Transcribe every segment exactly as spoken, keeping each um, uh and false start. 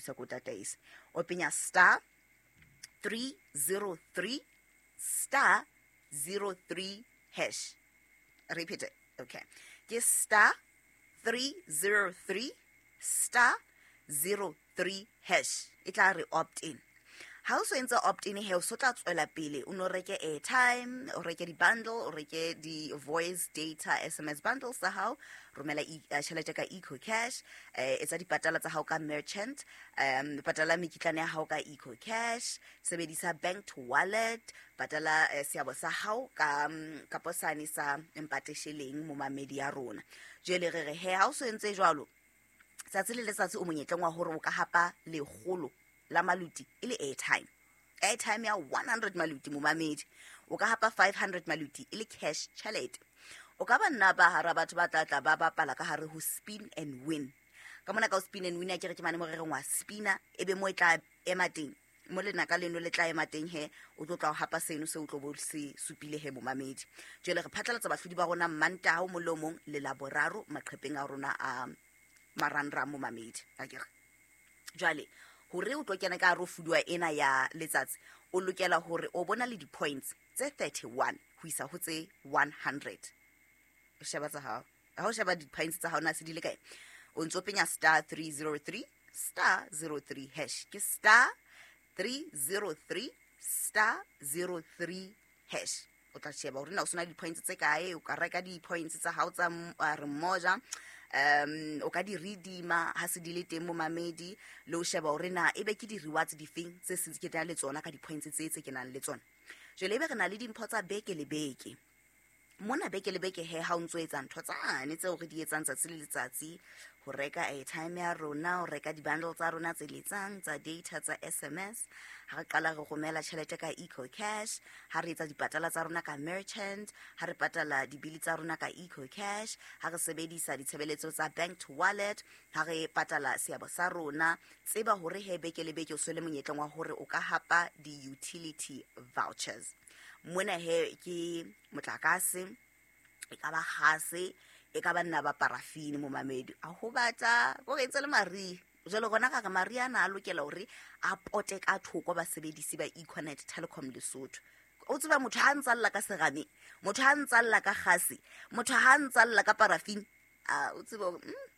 thusa ko tataise o penya star three zero three star zero three hash. Repeat it. Okay. Just star three zero three star zero three hash. Itla re opt in. How so in the opt in he so tla tswela pele o no reke airtime o reke di bundle o reke di voice data S M S bundles tsa hao romela tšhelete ka Eco Cash eh etsa di patala tsa hao ka merchant um patala mekitlane ya hao ka Eco Cash sebedisa bank wallet patala seabo sa hao ka ka posane sa empatesheleng mo mamedi ya rona jele re re he ha o so entse jwalo tsa tsile le tsatsi o monyetleng wa hore o ka hapa le golo la maluti ile airtime airtime ya one hundred maluti mo mamedi o ka hapa five hundred maluti ile cash chalete o ka ba nna ba hara batho ba tlatla ba bapala ka hare ho spin and win ka mona ka spin and win a kere ke mane mo re ngwa spina ebe mo etla emateng mo lena ka leno le tla emateng he o tlo tla o hapa seno se o tlo bo se supile he mo mamedi jele re phatlalatsa bahlodi ba rona manta ho molomong le laboraro maqhepeng a rona a maranra mo mamedi a kere jale hore o tlo kena ka ro fudwa ena ya letsatsi o lokela hore o bona le di points tse thirty-one ho isa ho tse one hundred o sheba tsa hao ha o sheba di points tsa hao na se di le kae o ntso penya star three zero three star zero three hash ke star three zero three star zero three hash o tla sheba hore na o sona di points tse kae o ka reka di points tsa hao tsa re moja um o ka di redeema ha se di le teng mo mamedi le o sheba hore na ebe ke di rewards di feng tse se ke tla le tsona ka di points tse tse ke nang le tsona jele ebe re na le dimpho tsa beke le beke mona beke le beke he ha o ntso etsa ntho tsane tse o re di etsang tsatsi le letsatsi ho reka airtime ya rona o reka di bundles tsa rona tse letsang tsa data tsa S M S ha re qala re romela tšhelete ka Eco Cash ha re etsa dipatala tsa rona ka merchant ha re patala dibili tsa rona ka Eco Cash ha re sebedisa ditshebeletso tsa bank to wallet ha re patala seabo sa rona tseba hore he beke le beke o swele monyetleng wa hore o ka hapa di utility vouchers mona he ke motlakase e ka ba gase e ka ba nna ba parafini mo mamedi a ho batla go etse le mari jalo gona ka mariana a lokela hore a pote ka thoko ba sebedisi ba Econet Telecom Lesotho o tseba motho ha ntsalla ka serame motho ha ntsalla ka gase motho ha ntsalla ka parafini a o tseba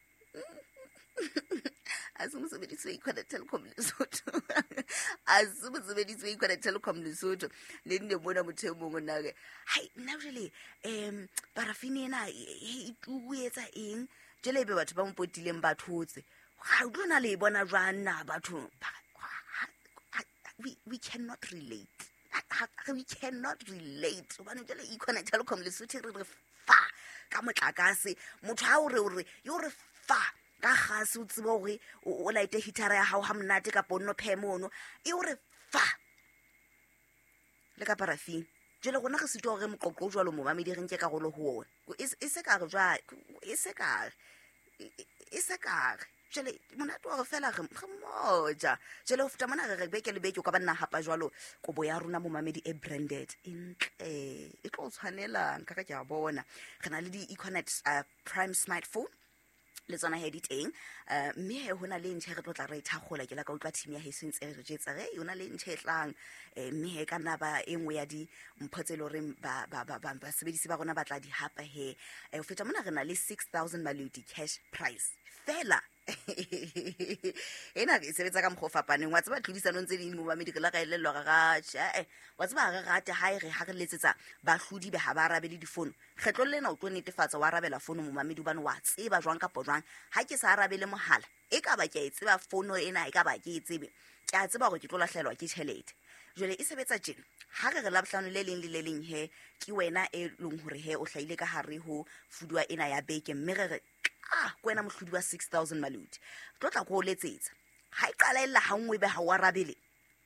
asu mosebedisi wa Econet Telecom Lesotho asu mosebedisi wa Econet Telecom Lesotho le nne bona motho mongwe nna ke hai nna jele em parafini ena e tuetsa eng jele be batho ba mpotileng bathotse ga o tlona le bona jwana batho we we cannot relate we cannot relate bana jele Econet Telecom Lesotho re re fa ka motlakase motho ha o re o re yo re fa ka gase o tsebo gore o laite hitara ya hao ha mnate ka ponno phemono e o re fa le ka parafini jele gona ge se tlo gore moqoqo jwalo mo mamedi re nke ka go le ho ona e se ka re jwa e se ka e se ka jele monate wa go fela re moja jele o feta mona re beke le beke o ka banna hapa jwalo kobo ya rona mo mamedi e branded intle e tlo tshwanelang ka ka ke a bona re na le di Econet Prime smartphone le tsona he diteng uh mme he hona le ntse re tlotla re ithagola ke la ka utlwa team ya he sentse re jetsa re yona le ntse tlang mme he ka nna ba engwe ya di mphotselo re ba ba ba ba sebedisi ba rona ba tla di hapa he o feta mona re na le six thousand maludi cash prize fela ena ke sebetsa ka mkgo fapaneng wa tseba tlhodisano ntse di mo ba medikela ga elelwa ga ga eh wa tseba ga rate hae re ha re letsetsa ba hlodi be ha ba arabele di phone kgetlo lena o tlo netefatsa wa arabela phone mo mamedi bana wa tseba jwang ka pojwang ha ke sa arabele mohala e ka ba ke a tseba phone ena e ka ba ke tsebe ke a tseba gore ke tlo lahlelwa ke tšhelete jole e sebetsa tjena ha re re labohlano le leng le le leng he ke wena e leng hore he o hlaile ka hare ho fudwa ena ya beke mme re re ah kwena mohlodi wa six thousand maludi tlo tla go letsetsa ha e qala illa ha ngwe be ha wa rabele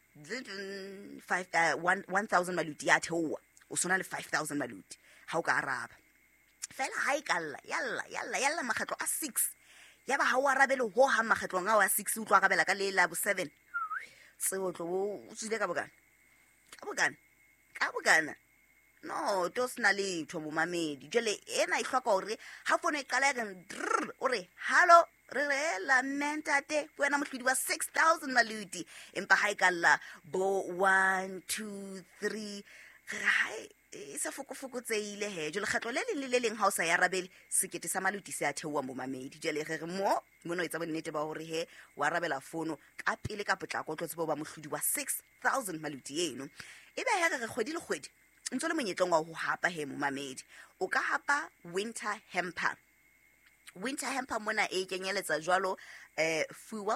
one thousand maludi ya theowa o sona le five thousand maludi ha o ka araba fela ha e kalla yalla yalla yalla makgetlo a six ya ba ha wa rabele ho ha makgetlo nga wa six o tlo arabela ka le la bo seven tseo tlo o tsile ka bokana ka bokana ka bokana no to sna letho momamedi jwale ena e hloka hore ha phone e qala ya o re hallo re re la mentate wena mohlodi wa six thousand maluti empa ha e kalla bo one two three hai e sa fokofokotseile he jole khatlo le le le leng ha o sa ya rabele sekete sa maluti se a theowa mo mamedi jale re re mo mono etsa bonnete ba hore he wa rabela fono ka pele ka potlako tlo tsebo ba mohlodi wa six thousand maluti eno ebe ha re kgwedi le kgwedi ntse le monyetlong wa ho hapa he mo mamedi o ka hapa winter hamper winter hamper mona e kenyeletsa jwalo eh fuel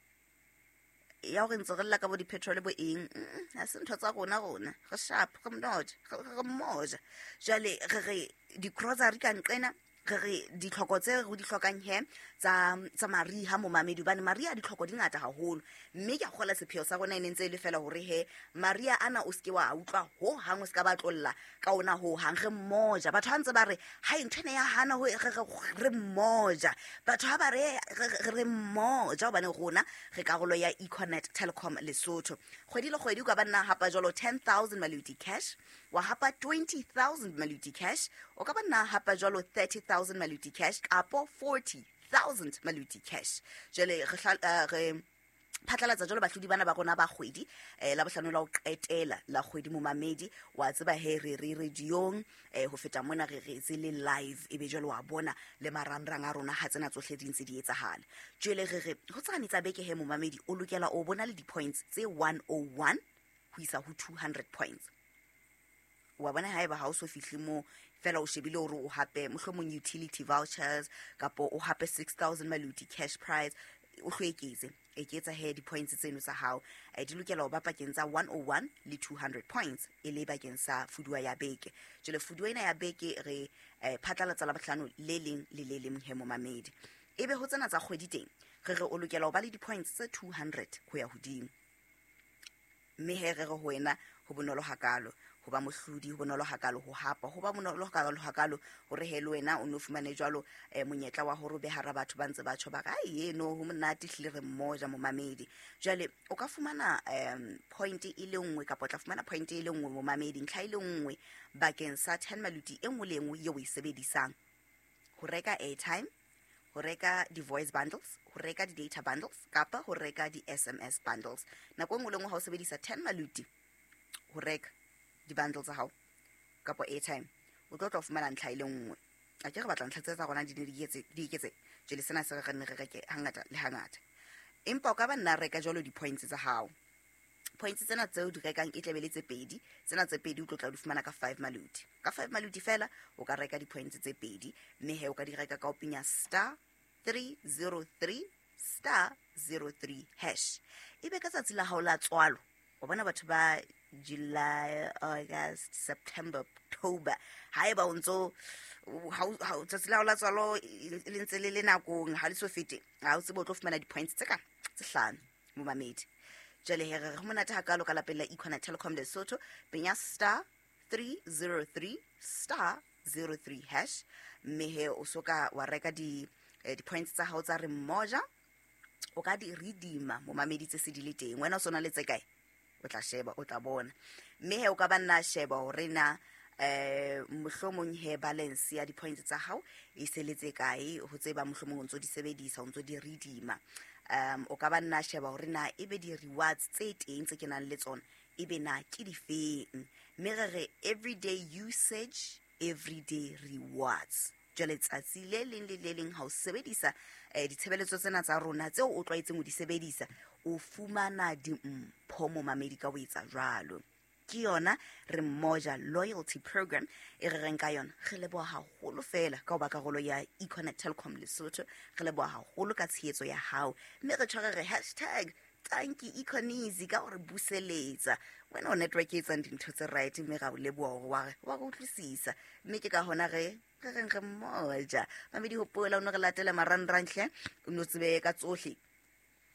ya go ntse re lla ka bo di petrol bo eng ha se ntho tsa rona rona re sharp re mnot re moja jale re re di grocery ka nqena re re di tlhoko tse re di hlokang he tsa tsa mariha mo mamedi bane maria di tlhoko di ngata haholo mme ke gola sepheo sa rona ene ntse le fela hore he maria ana o ske wa utlwa ho hang o ska ba tlolla ka ona ho hang re moja batho hantse ba re ha intene ya hana ho re moja batho ha ba re re moja ba ne rona re karolo ya Econet Telecom Lesotho kgwedi le kgwedi ka bana hapa jolo ten thousand maluti cash wa hapa twenty thousand maluti cash o ka bana hapa jolo thirty thousand maluti cash kapo forty thousand maluti cash jele re phatlalatsa jolo bahlodi bana ba rona ba kgwedi eh la bohlano la o qetela la kgwedi mo mamedi wa tseba he re re radiong eh ho feta mona re re tse le live e be jolo wa bona le marangrang a rona ha tsena tsohle dintse di etsahala jele re re ho tsanetsa beke he mo mamedi o lokela o bona le di points tse one oh one ho isa ho two hundred points wa bona ha eba ha o so fihle mo fela o shebile hore o hape mohlomong utility vouchers kapo o hape six thousand maluti cash prize o hlweketse e ketsa he di points tseno tsa hao e di lokela ho ba pakeng tsa one oh one le two hundred points e le bakeng sa fudua ya beke jele fudua ena ya beke re phatlalatsa la bohlano le leng le le leng he mo mamedi ebe ho tsena tsa kgwedi teng re re o lokela ho ba le di points tse two hundred ho ya hodimo mme he re re ho wena ho bonolo hakalo ho ba mohlodi ho bonolo hakalo ho hapa ho ba bonolo hakalo hakalo hore he le wena o no fumane jwalo eh, monyetla wa hore be hara batho ba ntse ba tsho ba ka ye no ho monate hlile re mmoja mo mamedi jwale o ka fumana um, point e le nngwe ka potla fumana point e le nngwe mo mamedi ntlha ile nngwe bakeng sa ten maluti e nngwe le nngwe ye o e sebedisang ho reka airtime ho reka di voice bundles ho reka di data bundles kapa ho reka di S M S bundles nako nngwe le nngwe ha o sebedisa ten maluti ho reka di bundles tsa hao kapo airtime o tlo tlo fumana ntlha ile nngwe a ke re batla ntlha tsa rona di ne di etse di iketse jele sena se re ne re reke hangata le hangata empa o ka ba nna reka jalo di points tsa hao points tsena tseo di rekang e tlebeletse pedi tsena tse pedi o tlo tla di fumana ka five maluti ka five maluti fela o ka reka di points tse pedi mme he o ka di reka ka o pinya star three zero three star zero three hash ibe ka tsatsi la hao la tswalo o bona batho ba July, August, September, October. Haeba ontso how how tsatsi la la tsalo le ntse le le nakong ha le so fete. Ha o se bo tlo fumana di points tse ka tse hlano mo mamedi. Jale he re monate hakalo ka lapela Econet Telecom Lesotho penya star three zero three star zero three hash mme he o soka wa reka di eh, di points tsa hao tsa re mmoja o ka di redeema mo mamedi tse se di le teng wena o sona le tse kae o tla sheba o tla bona mme he o ka banna sheba hore na eh mohlomong he balance ya di points tsa hao e seletse kae ho tseba mohlomong o ntso di sebedisa o ntso di redeema um o ka banna sheba hore na ebe di rewards tse teng tse kenang le tsona ebe na ke di feng mme re re everyday usage everyday rewards jale tsatsi le leng le le leng ha o sebedisa eh ditshebeletso tsena tsa rona tseo o tlwaetseng o di sebedisa o fumana di mpho mo mamedi ka o etsa jwalo ke yona re mmoja loyalty program e re reng ka yona re leboha haholo fela ka ba karolo ya Econet Telecom Lesotho re leboha haholo ka tshehetso ya hao mme re tshware re hashtag thank you Econizi ka hore buseletsa wena o network e tsang dintho tse right mme ga o leboha hore wa wa go utlwisisa mme ke ka hona re re reng re mmoja mamedi hopola o no re latela marandranhle o no tsebe ka tsohle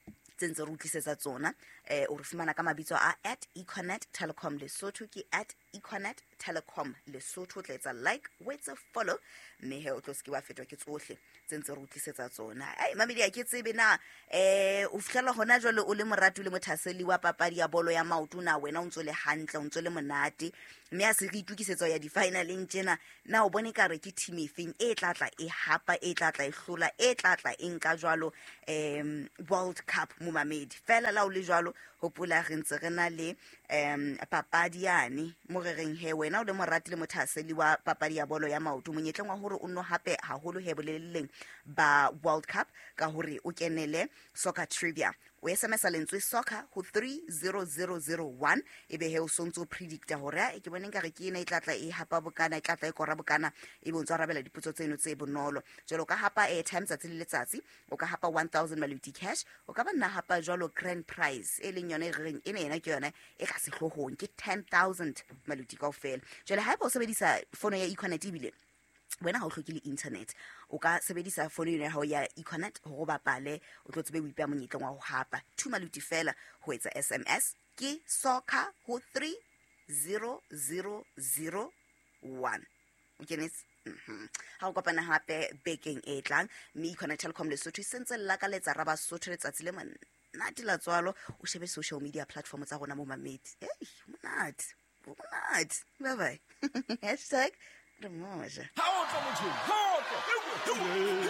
tsentse re utlwisetsa tsona eh o re fumana ka mabitso a at Econet Telecom Lesotho ke at Econet Telecom Lesotho tla etsa like o etsa follow mme he o tlo ske wa fetwa ke tsohle tsentse re utlisetsa tsona ai mamedi a ke tsebe na eh o fihlela hona jwale o le moratu le mothaseli wa papadi ya bolo ya maoto na wena o ntse le hantle o ntse le monate mme a se re itukisetsa ya di finaleng tjena na o bone ka re ke team efeng e tlatla e hapa e tlatla e hlola e tlatla e nka jwalo um World Cup mo mamedi fela la o le jwalo hopola re ntse re na le um papadi yane mo re reng he wena o le morati le mothaseli wa papadi ya bolo ya maoto monyetleng wa hore o no hape haholo he boleleng ba World Cup ka hore o kenele soccer trivia o S M S lentswe soccer ho three zero zero zero one ebe he o sontso predicta hore ke boneng ka re ke ena e tlatla e hapa bokana e tlatla e kora bokana e bo ntse arabela dipotso tseno tse bonolo jalo ka hapa airtime tsa tsile letsatsi o ka hapa one thousand maluti cash o ka ba nna hapa jalo grand prize e leng yone reng ene ena ke yone e ka sehlohong ke ten thousand maluti kaofela jalo ha ba o sebedisa phone ya Econet ibile wena ha o hlokile internet o ka sebedisa phone ya hao ya Econet ho bapale o tlo tsebe o ipa monyetleng wa ho hapa two maluti fela ho etsa S M S ke soccer ho three zero zero zero one okay nes mhm ha o kopana hape bekeng e tlang me Econet Telecom Lesotho sentse la ka letsa raba Sotho letsatsi le man nati la tswalo o shebe social media platform tsa rona mo mamedi hey monate monate bye bye hashtag Remoja. How come you?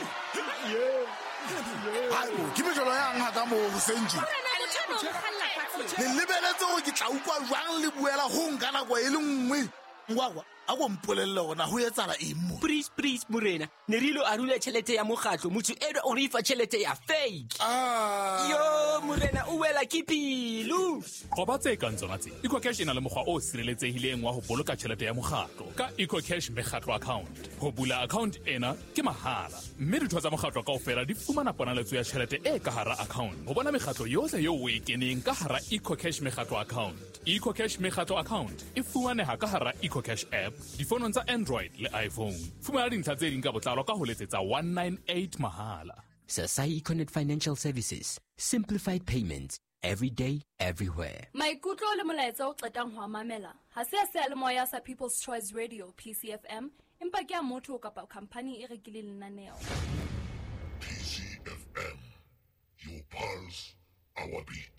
Hayi ke bejolo ya nga ka mo senji. Le lebeletse go ke tla ukwa jwang le buela ho ngana kwa e le nngwe. Ngwagwa a go mpolelle gona ho etsala eng. Please please morena ne rilo a rule tšhelete ya mogatlo motho eno o re ifa tšhelete ya fake. Ah Yo morena o wela ke pilu. Go ba tse ka ntsona tse EcoCash ena le mokgwa o sireletsehileng wa ho boloka tšhelete ya mogatlo ka EcoCash Mekgatlo account. Ho bula account ena ke mahala mme ditho tsa mogatlo kaofela di fumana ponaletso ya tšhelete e ka hara account. Ho bona mekgatlo yohle yeo o e keneng ka hara EcoCash Mekgatlo account. EcoCash Mekgatlo account e fumaneha ka hara EcoCash app difonong tsa Android le iPhone. Fumana dintlha tse ding ka botlalo ka ho letsetsa one nine eight mahala. Sasai Econet Financial Services. Simplified payments. Every day, everywhere. Maikutlo le molaetsa o qetang ho mamela. Ha se se le moya sa People's Choice Radio P C F M. Empa ke a motho kapa company e rekileng lenaneo. P C F M. Your pulse, our beat.